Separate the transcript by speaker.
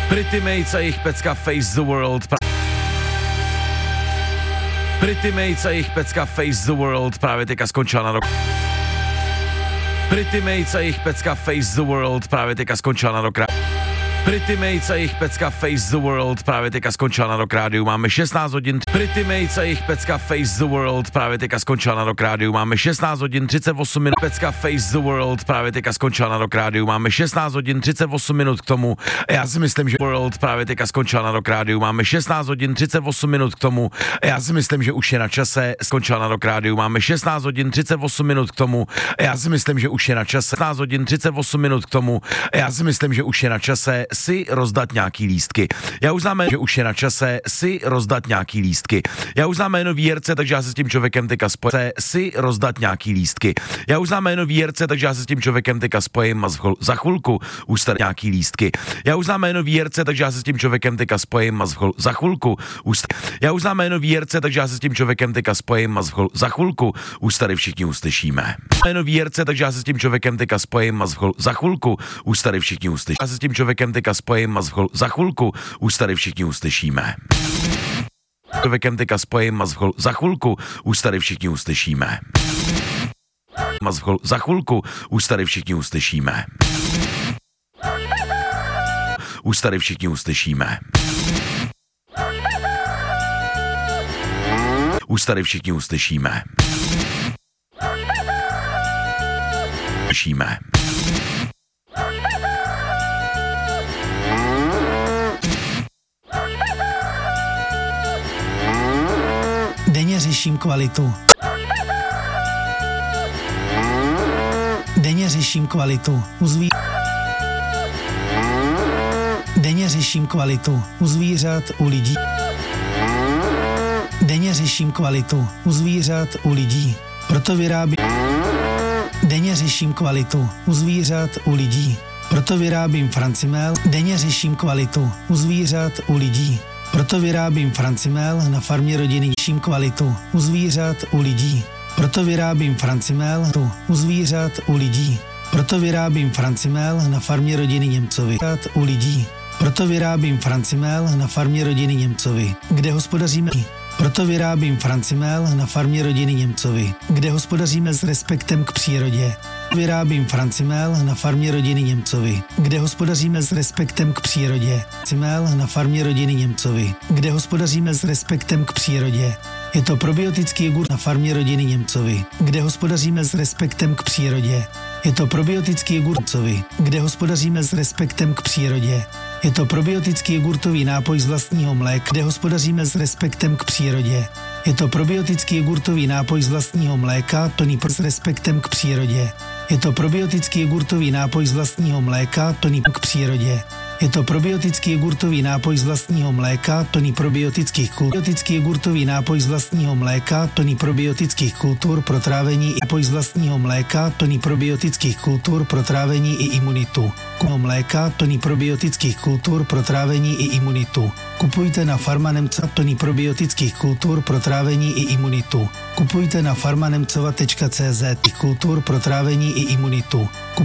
Speaker 1: Pretty Mates a jejich pecka Face the World. Pretty Mates a jejich pecka Face the World právě teďka skončila na rok. Pretty Mates a jejich pecka Face the World právě teďka skončila na rok. Pretty Mates a jejich pecka Face the World právě teďka skončila na Rock Rádiu. Máme 16 hodin. Pretty Mates a jejich pecka Face the World právě teďka skončila na Rock Rádiu. Máme 16 hodin 38 minut. Pecka Face the World právě teďka skončila na Rock Rádiu. Máme 16 hodin 38 minut k tomu. Já si myslím, že World právě teďka skončila na Rock Rádiu. Máme 16 hodin 38 minut k tomu. Já si myslím, že už je na čase. Skončila na Rock Rádiu. Máme 16 hodin 38 minut k tomu. Já si myslím, že už je na čase. 16 hodin 38 minut k tomu. Já si myslím, že už je na čase si rozdat nějaký lístky. Já už znám, že už je na čase si rozdat nějaký lístky. Já už znám jméno výherce, takže já se s tím člověkem teďka spojím. Si rozdat nějaký lístky. Já už znám jméno výherce, takže já se s tím člověkem teďka spojím a za chvilku už tady nějaký lístky. Já už znám jméno výherce, takže já se s tím člověkem teďka spojím a za chvilku už já už znám jméno výherce, takže já se s tím člověkem teďka spojím a za chvilku už tady všichni uslyšíme. Jméno výherce, takže já se s tím člověkem teďka spojím a za chvilku už tady všichni uslyšíme. Já se s tím člověkem teďka spojím a za chvilku už tady všichni uslyšíme. Člověkem teďka spojím a za chvilku už tady všichni uslyšíme. Za chvilku už tady všichni uslyšíme. Už tady všichni uslyšíme. Už tady všichni uslyšíme. Slyšíme.
Speaker 2: Denně řeším kvalitu. Denně řeším kvalitu. Denně řeším kvalitu. U zvířat, u lidí. Denně řeším kvalitu. U zvířat, u lidí. Proto vyrábím. Denně řeším kvalitu. U zvířat, u lidí. Proto vyrábím Francimel. Denně řeším kvalitu. U zvířat, u lidí. Proto vyrábím Francimel na farmě rodiny. Řeším kvalitu. U zvířat, u lidí. Proto vyrábím Francimel u zvířat, u lidí. Proto vyrábím Francimel na farmě rodiny Němcovi. U lidí. Proto vyrábím Francimel na farmě rodiny Němcovi, kde hospodaříme. Proto vyrábím Francimel na farmě rodiny Němcovi, kde hospodaříme s respektem k přírodě. Vyrábím Francimel na farmě rodiny Němcovi, kde hospodaříme s respektem k přírodě. Francimel na farmě rodiny Němcovi, kde hospodaříme s respektem k přírodě. Je to probiotický jogurt na farmě rodiny Němcovi, kde hospodaříme s respektem k přírodě. Je to probiotický jogurt Němcovi, kde hospodaříme s respektem k přírodě. Je to probiotický jogurtový nápoj z vlastního mléka, kde hospodaříme s respektem k přírodě. Je to probiotický jogurtový nápoj z vlastního mléka, plný s respektem k přírodě. Je to probiotický jogurtový nápoj z vlastního mléka, plný k přírodě. Je to probiotický jogurtový nápoj z vlastního mléka, plný probiotických kultur. Probiotický jogurtový nápoj z vlastního mléka, plný probiotických kultur pro trávení i nápoj z vlastního mléka, plný probiotických kultur pro trávení i imunitu. Mléka, plný probiotických kultur pro trávení i imunitu. Kupujte na Farma Nemcova plný probiotických kultur pro trávení i imunitu. Kupujte na farmanemcova.cz kultur pro trávení i imunitu.